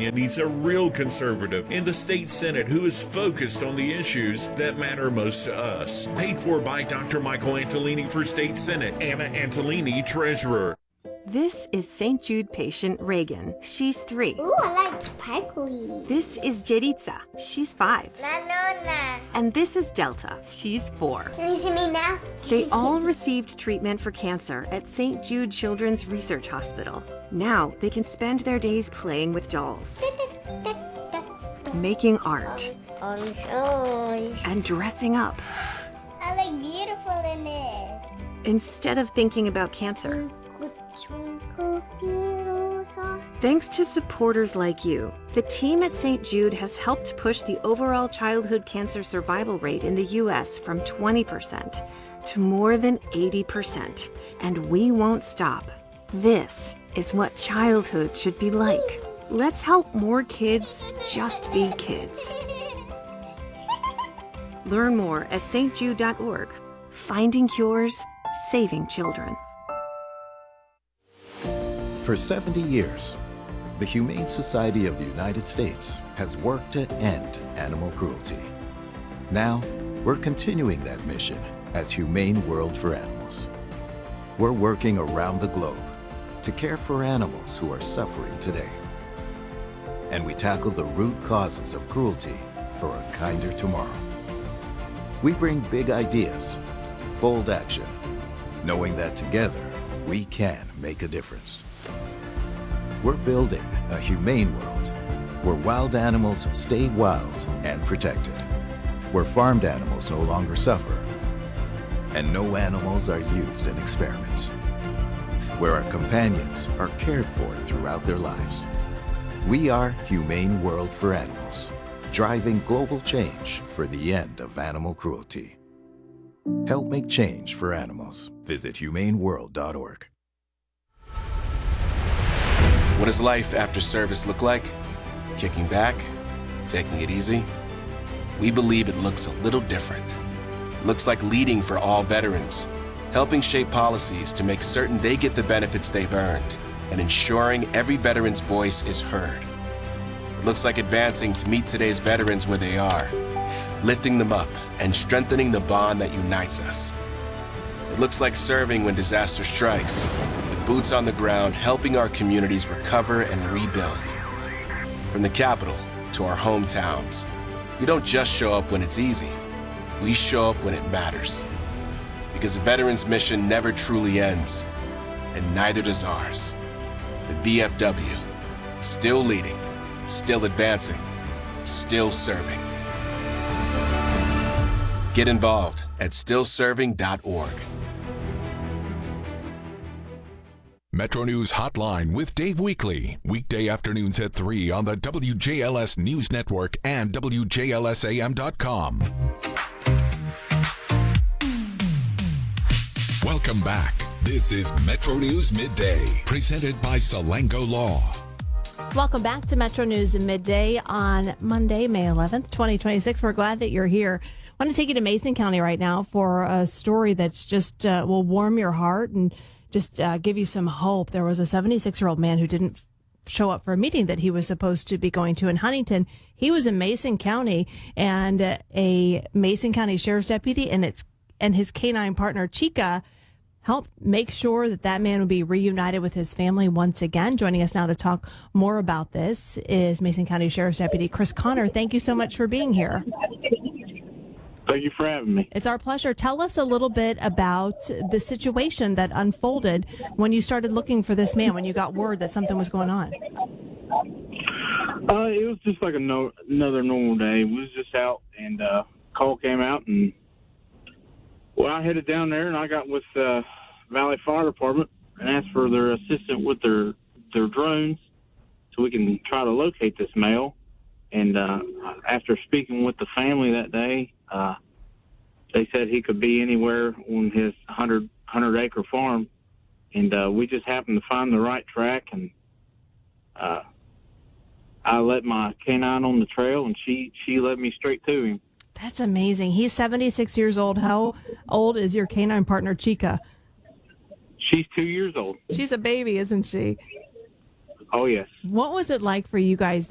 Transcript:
Virginia needs a real conservative in the state Senate who is focused on the issues that matter most to us. Paid for by Dr. Michael Antolini for State Senate, Anna Antolini, Treasurer. This is St. Jude patient Reagan. She's 3. Ooh, I like sparkly. This is Jeritza. She's 5. Na. And this is Delta. She's 4. Can you see me now? They all received treatment for cancer at St. Jude Children's Research Hospital. Now they can spend their days playing with dolls, making art, and dressing up. I look beautiful in it. Instead of thinking about cancer. Thanks to supporters like you, the team at St. Jude has helped push the overall childhood cancer survival rate in the U.S. from 20% to more than 80%. And we won't stop. This is what childhood should be like. Let's help more kids just be kids. Learn more at stjude.org. Finding cures, saving children. For 70 years, the Humane Society of the United States has worked to end animal cruelty. Now, we're continuing that mission as Humane World for Animals. We're working around the globe to care for animals who are suffering today. And we tackle the root causes of cruelty for a kinder tomorrow. We bring big ideas, bold action, knowing that together we can make a difference. We're building a humane world where wild animals stay wild and protected, where farmed animals no longer suffer, and no animals are used in experiments, where our companions are cared for throughout their lives. We are Humane World for Animals, driving global change for the end of animal cruelty. Help make change for animals. Visit humaneworld.org. What does life after service look like? Kicking back? Taking it easy? We believe it looks a little different. It looks like leading for all veterans, helping shape policies to make certain they get the benefits they've earned, and ensuring every veteran's voice is heard. It looks like advancing to meet today's veterans where they are, lifting them up and strengthening the bond that unites us. It looks like serving when disaster strikes, with boots on the ground helping our communities recover and rebuild. From the Capitol to our hometowns, we don't just show up when it's easy, we show up when it matters. Because a veteran's mission never truly ends, and neither does ours. The VFW, still leading, still advancing, still serving. Get involved at stillserving.org. Metro News Hotline with Dave Weekley. Weekday afternoons at 3 on the WJLS News Network and WJLSAM.com. Welcome back. This is Metro News Midday, presented by Salango Law. Welcome back to Metro News Midday on Monday, May 11th, 2026. We're glad that you're here. I want to take you to Mason County right now for a story that's just will warm your heart and just give you some hope. There was a 76-year-old man who didn't show up for a meeting that he was supposed to be going to in Huntington. He was in Mason County, and a Mason County Sheriff's deputy and his canine partner, Chica, helped make sure that man would be reunited with his family once again. Joining us now to talk more about this is Mason County Sheriff's Deputy Chris Connor. Thank you so much for being here. Thank you for having me. It's our pleasure. Tell us a little bit about the situation that unfolded when you started looking for this man, when you got word that something was going on. It was just like another normal day. We was just out, and call came out, and I headed down there, and I got with Valley Fire Department and asked for their assistance with their drones so we can try to locate this male. And after speaking with the family that day, they said he could be anywhere on his 100-acre farm. And we just happened to find the right track, and I let my canine on the trail, and she led me straight to him. That's amazing. He's 76 years old. How old is your canine partner, Chica? She's 2 years old. She's a baby, isn't she? Oh, yes. What was it like for you guys